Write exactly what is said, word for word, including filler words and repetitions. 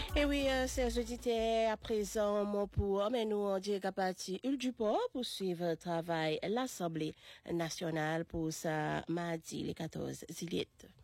Et oui, euh, chers auditeurs, à présent, mon pour, mais nous, on dirait qu'à partir du port pour suivre le travail l'Assemblée nationale pour sa mardi, les quatorze juillet.